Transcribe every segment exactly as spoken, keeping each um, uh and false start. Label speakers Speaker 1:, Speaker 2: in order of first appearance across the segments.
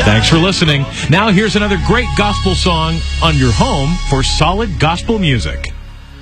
Speaker 1: Thanks for listening. Now here's another great gospel song on your home for solid gospel music.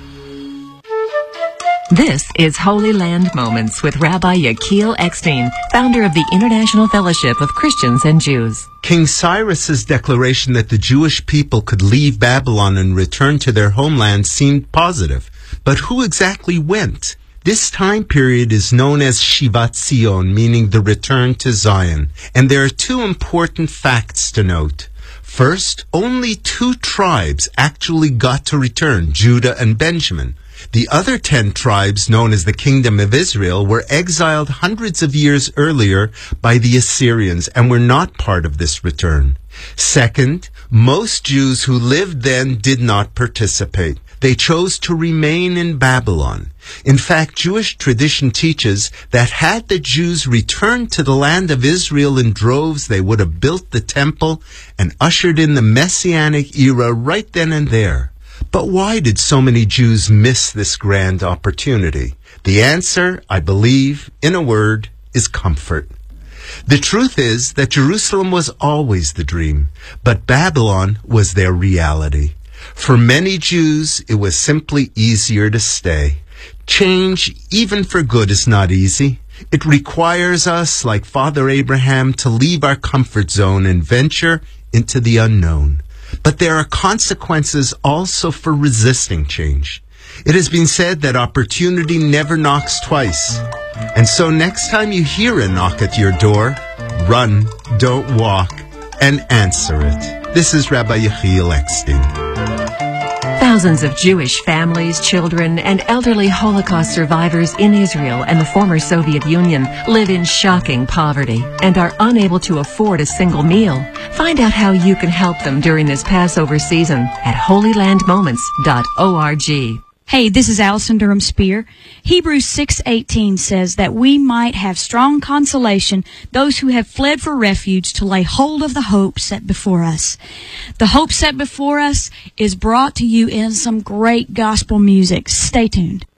Speaker 2: This is Holy Land Moments with Rabbi Yechiel Eckstein, founder of the International Fellowship of Christians and Jews.
Speaker 3: King Cyrus's declaration that the Jewish people could leave Babylon and return to their homeland seemed positive. But who exactly went? This time period is known as Shivat Zion, meaning the return to Zion. And there are two important facts to note. First, only two tribes actually got to return, Judah and Benjamin. The other ten tribes, known as the Kingdom of Israel, were exiled hundreds of years earlier by the Assyrians and were not part of this return. Second, most Jews who lived then did not participate. They chose to remain in Babylon. In fact, Jewish tradition teaches that had the Jews returned to the land of Israel in droves, they would have built the temple and ushered in the Messianic era right then and there. But why did so many Jews miss this grand opportunity? The answer, I believe, in a word, is comfort. The truth is that Jerusalem was always the dream, but Babylon was their reality. For many Jews, it was simply easier to stay. Change, even for good, is not easy. It requires us, like Father Abraham, to leave our comfort zone and venture into the unknown. But there are consequences also for resisting change. It has been said that opportunity never knocks twice. And so next time you hear a knock at your door, run, don't walk, and answer it. This is Rabbi Yechiel Eckstein.
Speaker 2: Thousands of Jewish families, children, and elderly Holocaust survivors in Israel and the former Soviet Union live in shocking poverty and are unable to afford a single meal. Find out how you can help them during this Passover season at holy land moments dot org.
Speaker 4: Hey, this is Allison Durham Spear. Hebrews six eighteen says that we might have strong consolation, those who have fled for refuge, to lay hold of the hope set before us. The hope set before us is brought to you in some great gospel music. Stay tuned.